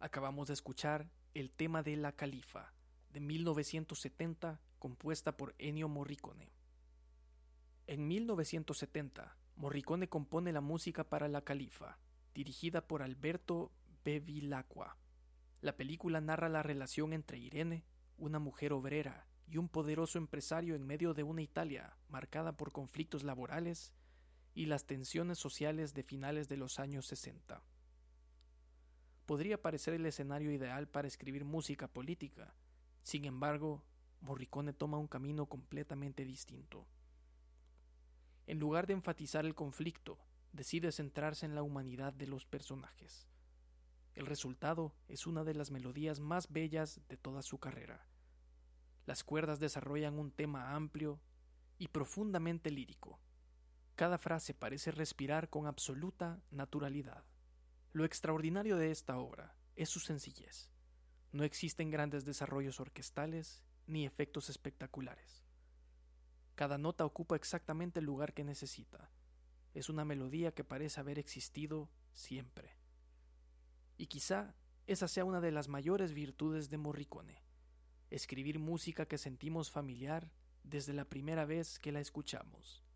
Acabamos de escuchar el tema de La Califa, de 1970, compuesta por Ennio Morricone. En 1970, Morricone compone la música para La Califa, dirigida por Alberto Bevilacqua. La película narra la relación entre Irene, una mujer obrera, y un poderoso empresario en medio de una Italia marcada por conflictos laborales y las tensiones sociales de finales de los años 60. Podría parecer el escenario ideal para escribir música política. Sin embargo, Morricone toma un camino completamente distinto. En lugar de enfatizar el conflicto, decide centrarse en la humanidad de los personajes. El resultado es una de las melodías más bellas de toda su carrera. Las cuerdas desarrollan un tema amplio y profundamente lírico. Cada frase parece respirar con absoluta naturalidad. Lo extraordinario de esta obra es su sencillez. No existen grandes desarrollos orquestales ni efectos espectaculares. Cada nota ocupa exactamente el lugar que necesita. Es una melodía que parece haber existido siempre. Y quizá esa sea una de las mayores virtudes de Morricone: escribir música que sentimos familiar desde la primera vez que la escuchamos.